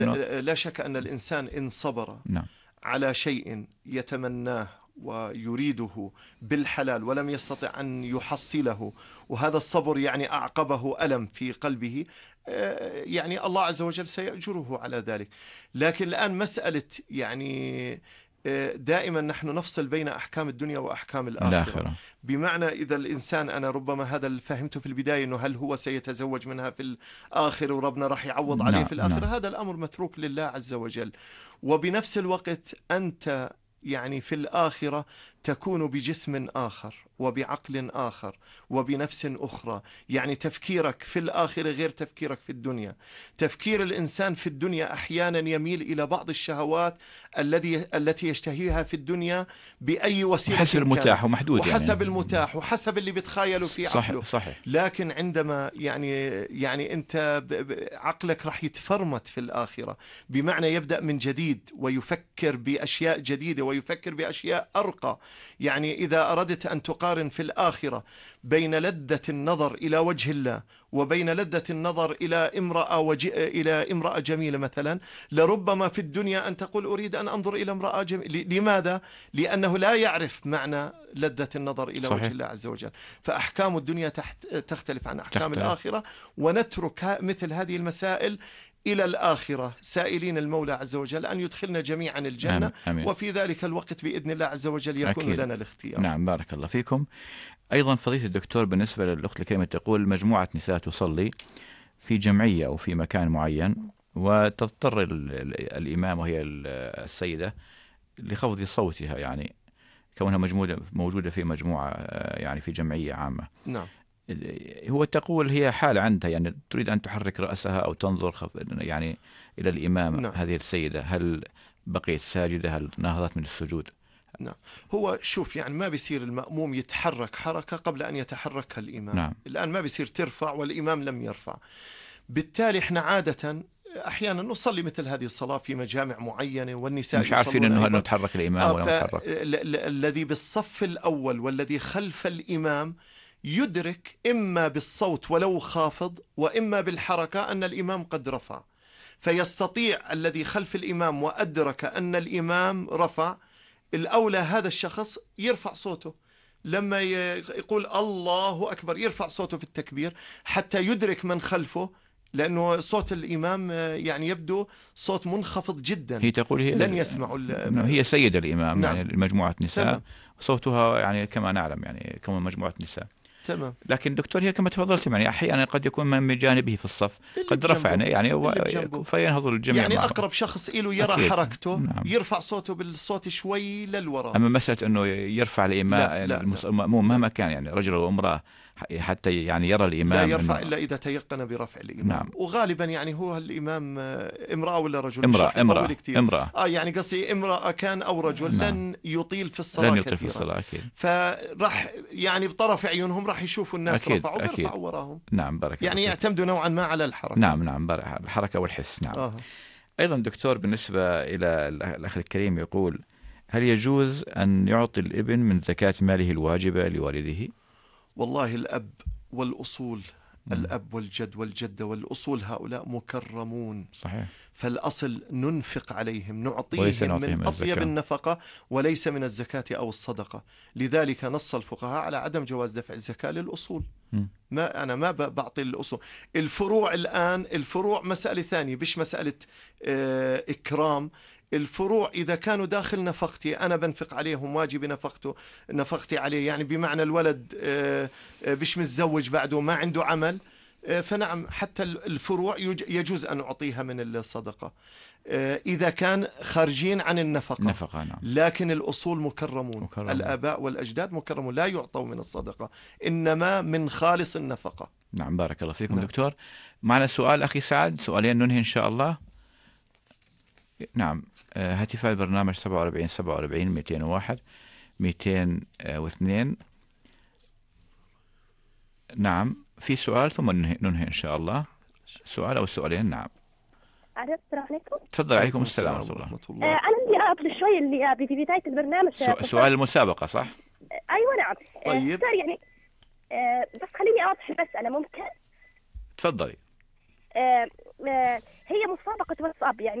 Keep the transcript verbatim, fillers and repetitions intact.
لا شك أن الإنسان إن صبر نعم. على شيء يتمناه ويريده بالحلال ولم يستطع أن يحصله، وهذا الصبر يعني أعقبه ألم في قلبه، يعني الله عز وجل سيأجره على ذلك. لكن الآن مسألة يعني دائما نحن نفصل بين أحكام الدنيا وأحكام الآخرة. الآخرة. بمعنى إذا الإنسان، أنا ربما هذا اللي فهمته في البداية، أنه هل هو سيتزوج منها في الآخرة وربنا راح يعوض عليه نعم. في الآخرة، نعم. هذا الأمر متروك لله عز وجل. وبنفس الوقت أنت يعني في الآخرة تكون بجسم آخر وبعقل آخر وبنفس أخرى، يعني تفكيرك في الآخرة غير تفكيرك في الدنيا. تفكير الإنسان في الدنيا أحيانا يميل إلى بعض الشهوات الذي التي يشتهيها في الدنيا بأي وسيلة، حسب المتاح ومحدود، وحسب يعني. المتاح وحسب اللي بتخيله في عقله. صحيح. صحيح. لكن عندما يعني يعني أنت عقلك راح يتفرمت في الآخرة، بمعنى يبدأ من جديد ويفكر بأشياء جديدة ويفكر بأشياء أرقى. يعني إذا أردت أن تقارن في الآخرة بين لذة النظر إلى وجه الله وبين لذة النظر إلى امرأة وج... إلى امرأة جميلة مثلا، لربما في الدنيا أن تقول أريد أن أنظر إلى امرأة جميلة. لماذا؟ لأنه لا يعرف معنى لذة النظر إلى صحيح. وجه الله عز وجل. فأحكام الدنيا تحت... تختلف عن أحكام تختلف. الآخرة، ونترك مثل هذه المسائل إلى الآخرة سائلين المولى عز وجل أن يدخلنا جميعا الجنة. أمين. وفي ذلك الوقت بإذن الله عز وجل يكون أكيد. لنا الاختيار. نعم، بارك الله فيكم. أيضا فضيلة الدكتور، بالنسبة للأخت الكريمة تقول مجموعة نساء تصلي في جمعية أو في مكان معين، وتضطر الإمام وهي السيدة لخفض صوتها، يعني كونها موجودة موجودة في مجموعة، يعني في جمعية عامة. نعم. هو تقول هي حالة عندها، يعني تريد أن تحرك رأسها أو تنظر خف... يعني إلى الإمام. نعم. هذه السيدة هل بقيت ساجدة؟ هل نهضت من السجود؟ نعم. هو شوف، يعني ما بيصير المأموم يتحرك حركة قبل أن يتحركها الإمام. نعم. الآن ما بيصير ترفع والإمام لم يرفع. بالتالي احنا عادة أحيانا نصلي مثل هذه الصلاة في مجامع معينة والنساء مش عارفين أنه هل نتحرك الإمام آه ولا نتحرك. الذي بالصف الأول والذي خلف الإمام يدرك إما بالصوت ولو خافض وإما بالحركة أن الإمام قد رفع، فيستطيع الذي خلف الإمام وأدرك أن الإمام رفع، الأولى هذا الشخص يرفع صوته لما يقول الله أكبر، يرفع صوته في التكبير حتى يدرك من خلفه، لأنه صوت الإمام يعني يبدو صوت منخفض جدا. هي تقول هي لن يسمعوا. هي سيدة الإمام. نعم. يعني المجموعة نساء. تمام. صوتها يعني كما نعلم يعني كما مجموعة نساء. تمام. لكن دكتور هي كما تفضلت، يعني أحيانا قد يكون من بجانبه في الصف قد رفعنا يعني و... فينهض الجميع. يعني معه. أقرب شخص إله يرى أكيد. حركته. نعم. يرفع صوته بالصوت شوي للوراء. أما مسألة أنه يرفع الإمام المأموم مهما كان، يعني رجل وامرأة، حتى يعني يرى الإمام لا يرفع إنه... إلا إذا تيقن برفع الإمام. نعم. وغالبا يعني هو الإمام امرأة ولا رجل؟ امرأة. امرأة. امرأة. آه يعني قصدي امرأة كان أو رجل. نعم. لن يطيل في الصلاة لن يطيل كثيرا. في الصلاة أكيد. فراح يعني بطرف عيونهم راح يشوفوا الناس أكيد. رفعوا أكيد. بيرفعوا وراهم. نعم، بارك يعني يعتمدوا نوعا ما على الحركة. نعم. نعم، الحركة والحس. نعم. آه. أيضا دكتور، بالنسبة إلى الأخ الكريم يقول هل يجوز أن يعطي الابن من زكاة ماله الواجبة لوالده؟ والله الأب والأصول، م. الأب والجد والجدة والأصول هؤلاء مكرمون. صحيح. فالأصل ننفق عليهم، نعطيهم من أطيب النفقة وليس من الزكاة أو الصدقة. لذلك نص الفقهاء على عدم جواز دفع الزكاة للأصول. م. ما أنا ما بعطي الأصول. الفروع الآن، الفروع مسألة ثانية، بش مسألة آه إكرام. الفروع إذا كانوا داخل نفقتي أنا بنفق عليهم واجب نفقته نفقتي عليه، يعني بمعنى الولد آه بش متزوج بعده ما عنده عمل، فنعم حتى الفروع يجوز أن أعطيها من الصدقة إذا كان خارجين عن النفقة. نفقة. نعم. لكن الأصول مكرمون. مكرمون. الآباء والأجداد مكرمون، لا يعطوا من الصدقة إنما من خالص النفقة. نعم، بارك الله فيكم. نعم. دكتور معنا سؤال أخي سعد، سؤالين ننهي إن شاء الله. نعم. هاتف البرنامج سبعة وأربعين سبعة وأربعين مئتين وواحد مئتين واثنين. نعم، في سؤال ثم ننهي, ننهي إن شاء الله. سؤال أو سؤالين. نعم. السلام عليكم. تفضل. عليكم السلام ورحمة الله. أنا عندي أطلب شوي اللي في بداية البرنامج. سؤال المسابقة صح؟ أيوة نعم. طيب. يعني بس خليني أوضح المسألة ممكن؟ تفضلي. آه، آه، هي مسابقة واتساب يعني